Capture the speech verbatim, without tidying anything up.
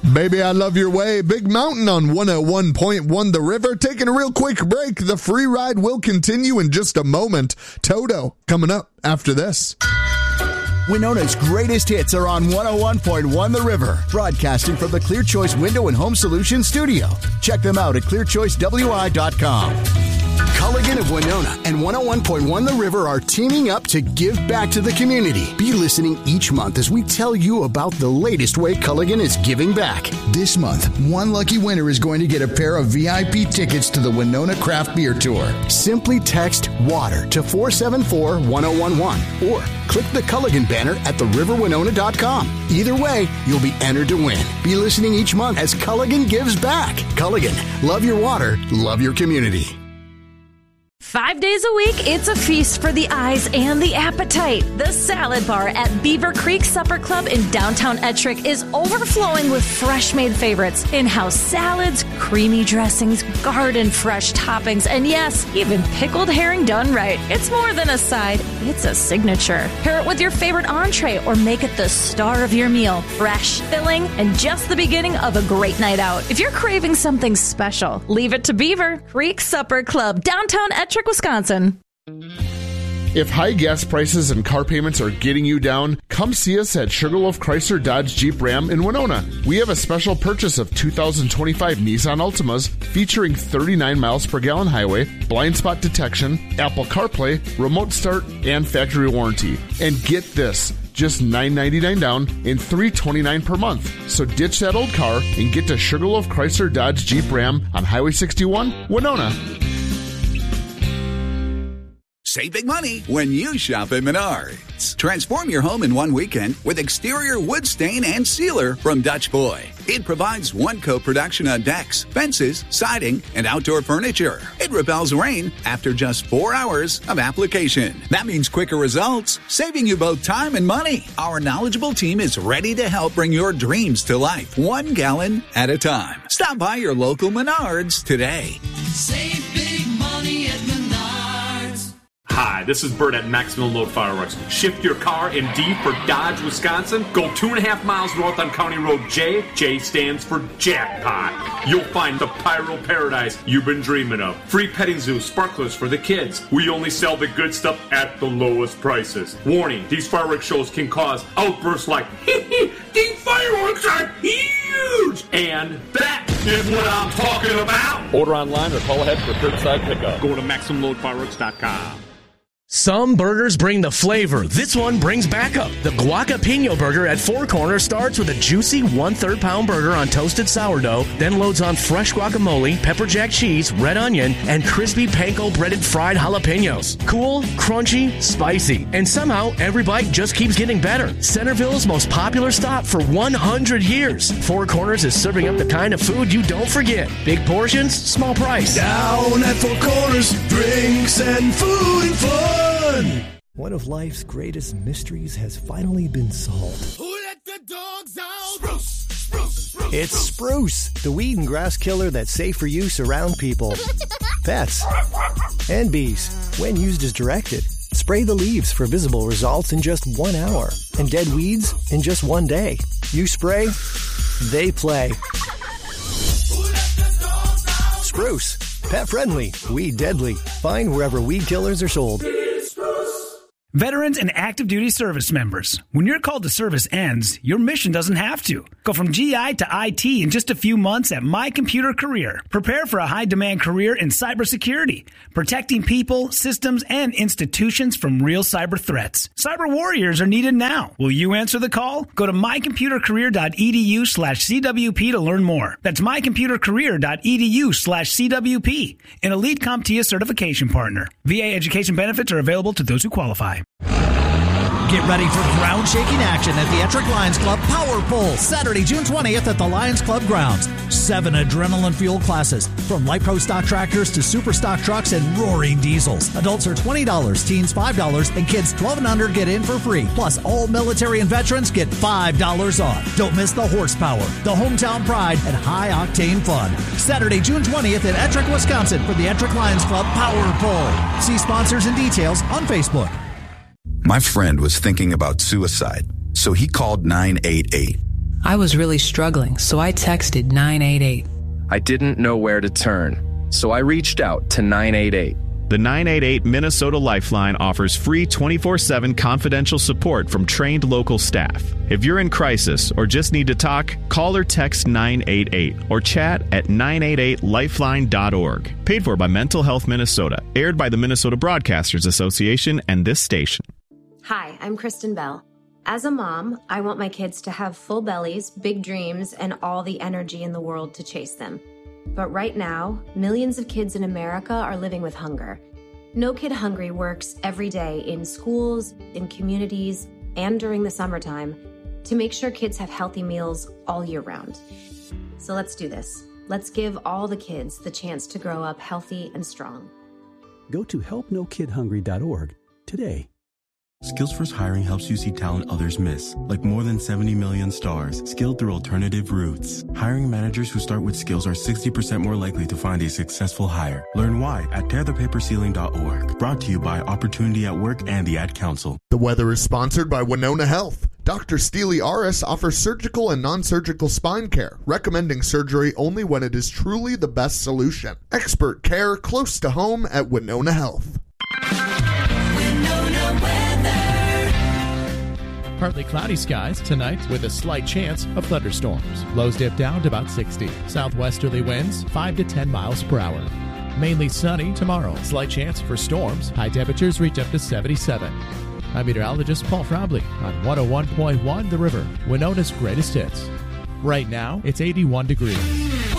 Baby, I Love Your Way, Big Mountain on one oh one point one The River. Taking a real quick break. The free ride will continue in just a moment. Toto coming up after this. Winona's greatest hits are on one oh one point one The River, broadcasting from the Clear Choice Window and Home Solutions studio. Check them out at clear choice w i dot com. Culligan of Winona and one oh one point one The River are teaming up to give back to the community. Be listening each month as we tell you about the latest way Culligan is giving back. This month, one lucky winner is going to get a pair of V I P tickets to the Winona Craft Beer Tour. Simply text WATER to four seven four one oh one one or click the Culligan banner at the river winona dot com. Either way, you'll be entered to win. Be listening each month as Culligan gives back. Culligan, love your water, love your community. Five days a week, it's a feast for the eyes and the appetite. The Salad Bar at Beaver Creek Supper Club in downtown Ettrick is overflowing with fresh-made favorites. In-house salads, creamy dressings, garden-fresh toppings, and yes, even pickled herring done right. It's more than a side, it's a signature. Pair it with your favorite entree or make it the star of your meal. Fresh, filling, and just the beginning of a great night out. If you're craving something special, leave it to Beaver Creek Supper Club, downtown Ettrick, Wisconsin. If high gas prices and car payments are getting you down, come see us at Sugarloaf Chrysler Dodge Jeep Ram in Winona. We have a special purchase of two thousand twenty-five Nissan Altimas featuring thirty-nine miles per gallon highway, blind spot detection, Apple CarPlay, remote start, and factory warranty. And get this, just nine ninety-nine down and three twenty-nine per month. So ditch that old car and get to Sugarloaf Chrysler Dodge Jeep Ram on Highway sixty-one, Winona. Save big money when you shop at Menards. Transform your home in one weekend with exterior wood stain and sealer from Dutch Boy. It provides one-coat production on decks, fences, siding, and outdoor furniture. It repels rain after just four hours of application. That means quicker results, saving you both time and money. Our knowledgeable team is ready to help bring your dreams to life, one gallon at a time. Stop by your local Menards today. Save big money at Menards. Hi, this is Bert at Maximum Load Fireworks. Shift your car in D for Dodge, Wisconsin. Go two and a half miles north on County Road J. J stands for Jackpot. You'll find the pyro paradise you've been dreaming of. Free petting zoo, sparklers for the kids. We only sell the good stuff at the lowest prices. Warning, these fireworks shows can cause outbursts like, hee hee, these fireworks are huge! And that is what I'm talking about. Order online or call ahead for curbside pickup. Go to Maximum Load Fireworks dot com. Some burgers bring the flavor. This one brings backup. The Guacapino burger at Four Corners starts with a juicy one-third pound burger on toasted sourdough, then loads on fresh guacamole, pepper jack cheese, red onion, and crispy panko breaded fried jalapenos. Cool, crunchy, spicy, and somehow every bite just keeps getting better. Centerville's most popular stop for one hundred years. Four Corners is serving up the kind of food you don't forget. Big portions, small price. Down at Four Corners, drinks and food and fun. One of life's greatest mysteries has finally been solved. Who let the dogs out? Spruce, spruce, spruce. It's Spruce, the weed and grass killer that's safe for use around people, pets, and bees. When used as directed, spray the leaves for visible results in just one hour, and dead weeds in just one day. You spray, they play. Spruce, pet friendly, weed deadly. Find wherever weed killers are sold. Veterans and active duty service members, when your call to service ends, your mission doesn't have to. Go from G I to I T in just a few months at My Computer Career. Prepare for a high-demand career in cybersecurity, protecting people, systems, and institutions from real cyber threats. Cyber warriors are needed now. Will you answer the call? Go to my computer career dot e d u slash c w p to learn more. That's my computer career dot e d u slash c w p, an Elite CompTIA certification partner. V A education benefits are available to those who qualify. Get ready for ground-shaking action at the Ettrick Lions Club Power Pole, Saturday, June twentieth at the Lions Club grounds. Seven adrenaline-fueled classes, from Light Pro stock tractors to super stock trucks and roaring diesels. Adults are twenty dollars, teens five dollars, and kids twelve and under get in for free. Plus, all military and veterans get five dollars off. Don't miss the horsepower, the hometown pride, and high-octane fun. Saturday, June twentieth in Ettrick, Wisconsin for the Ettrick Lions Club Power Pole. See sponsors and details on Facebook. My friend was thinking about suicide, so he called nine eight eight. I was really struggling, so I texted nine eight eight. I didn't know where to turn, so I reached out to nine eight eight. The nine eight eight Minnesota Lifeline offers free twenty-four seven confidential support from trained local staff. If you're in crisis or just need to talk, call or text nine eight eight or chat at nine eight eight lifeline dot org. Paid for by Mental Health Minnesota. Aired by the Minnesota Broadcasters Association and this station. Hi, I'm Kristen Bell. As a mom, I want my kids to have full bellies, big dreams, and all the energy in the world to chase them. But right now, millions of kids in America are living with hunger. No Kid Hungry works every day in schools, in communities, and during the summertime to make sure kids have healthy meals all year round. So let's do this. Let's give all the kids the chance to grow up healthy and strong. Go to help no kid hungry dot org today. Skills First Hiring helps you see talent others miss, like more than seventy million stars, skilled through alternative routes. Hiring managers who start with skills are sixty percent more likely to find a successful hire. Learn why at tear the paper ceiling dot org. Brought to you by Opportunity at Work and the Ad Council. The weather is sponsored by Winona Health. Doctor Steely Aris offers surgical and non-surgical spine care, recommending surgery only when it is truly the best solution. Expert care close to home at Winona Health. Partly cloudy skies tonight with a slight chance of thunderstorms. Lows dip down to about sixty. Southwesterly winds five to ten miles per hour. Mainly sunny tomorrow. Slight chance for storms. High temperatures reach up to seventy-seven. I'm meteorologist Paul Frobley on one oh one point one The River, Winona's greatest hits. Right now, it's eighty-one degrees.